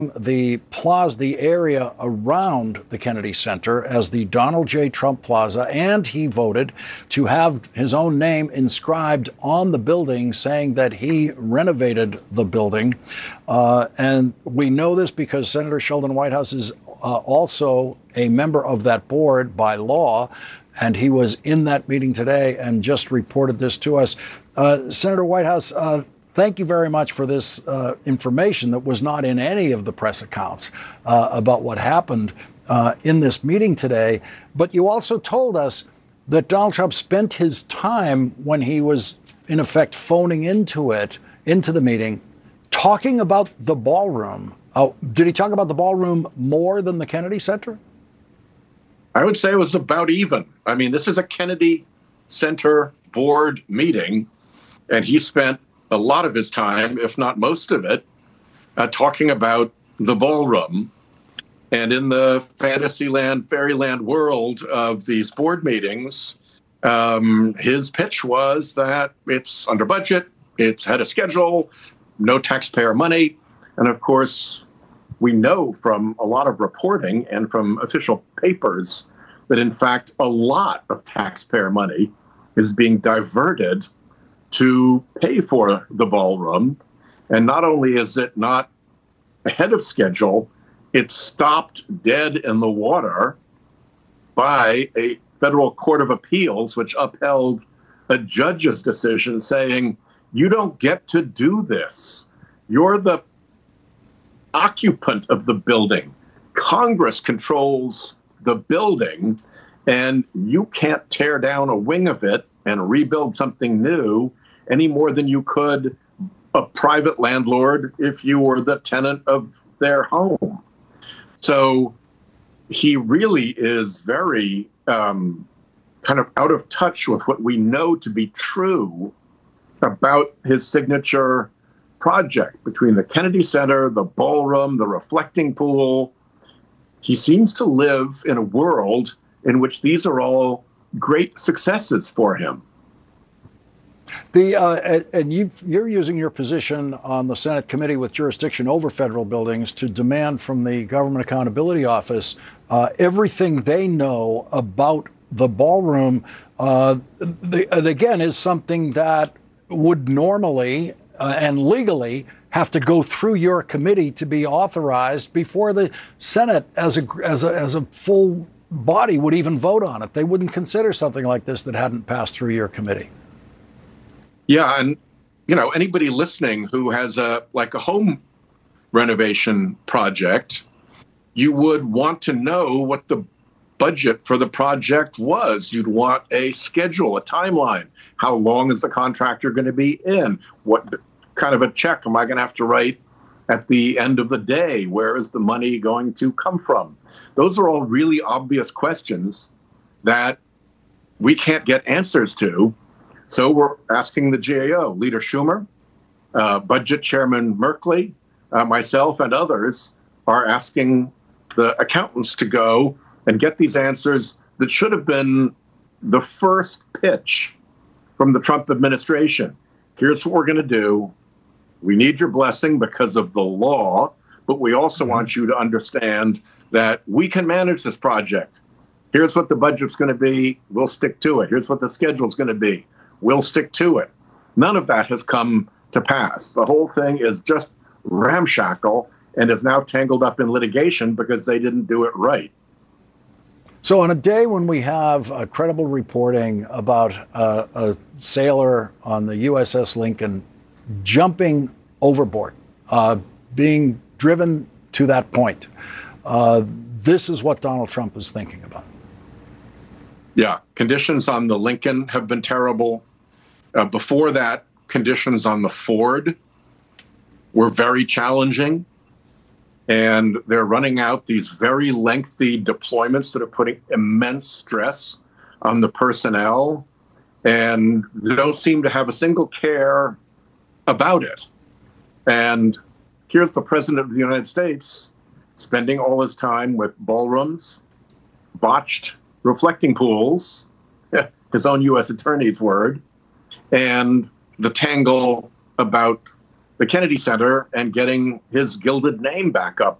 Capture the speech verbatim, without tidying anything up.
the plaza, the area around the Kennedy Center as the Donald J. Trump Plaza, and he voted to have his own name inscribed on the building, saying that he renovated the building. Uh, and we know this because Senator Sheldon Whitehouse is uh, also a member of that board by law, and he was in that meeting today and just reported this to us. Uh, Senator Whitehouse, uh, thank you very much for this uh, information that was not in any of the press accounts uh, about what happened uh, in this meeting today. But you also told us that Donald Trump spent his time when he was, in effect, phoning into it, into the meeting, talking about the ballroom. Oh, did he talk about the ballroom more than the Kennedy Center? I would say it was about even. I mean, this is a Kennedy Center board meeting, and he spent a lot of his time, if not most of it, uh, talking about the ballroom. And in the Fantasyland, fairyland world of these board meetings, um, his pitch was that it's under budget, it's had a schedule, no taxpayer money. And of course, we know from a lot of reporting and from official papers that, in fact, a lot of taxpayer money is being diverted to pay for the ballroom. And not only is it not ahead of schedule, it's stopped dead in the water by a federal court of appeals, which upheld a judge's decision saying, you don't get to do this. You're the occupant of the building. Congress controls the building, and you can't tear down a wing of it and rebuild something new any more than you could a private landlord if you were the tenant of their home. So he really is very um, kind of out of touch with what we know to be true about his signature project between the Kennedy Center, the ballroom, the reflecting pool. He seems to live in a world in which these are all great successes for him. The uh, and you, you're using your position on the Senate committee with jurisdiction over federal buildings to demand from the Government Accountability Office uh, everything they know about the ballroom. Uh, the, and again, is something that would normally uh, and legally have to go through your committee to be authorized before the Senate, as a as a as a full body, would even vote on it. They wouldn't consider something like this that hadn't passed through your committee. Yeah, and you know, anybody listening who has a like a home renovation project, you would want to know what the budget for the project was. You'd want a schedule, a timeline. How long is the contractor going to be in? What kind of a check am I going to have to write at the end of the day? Where is the money going to come from? Those are all really obvious questions that we can't get answers to. So we're asking the G A O, Leader Schumer, uh, Budget Chairman Merkley, uh, myself, and others are asking the accountants to go and get these answers that should have been the first pitch from the Trump administration. Here's what we're going to do. We need your blessing because of the law, but we also mm-hmm. want you to understand that we can manage this project. Here's what the budget's going to be. We'll stick to it. Here's what the schedule's going to be. We'll stick to it. None of that has come to pass. The whole thing is just ramshackle and is now tangled up in litigation because they didn't do it right. So on a day when we have uh, credible reporting about uh, a sailor on the U S S Lincoln jumping overboard, uh, being driven to that point, uh, this is what Donald Trump is thinking about. Yeah, conditions on the Lincoln have been terrible. Uh, before that, conditions on the Ford were very challenging. And they're running out these very lengthy deployments that are putting immense stress on the personnel. And they don't seem to have a single care about it. And here's the president of the United States spending all his time with ballrooms, botched reflecting pools, his own U S attorney's word, and the tangle about the Kennedy Center and getting his gilded name back up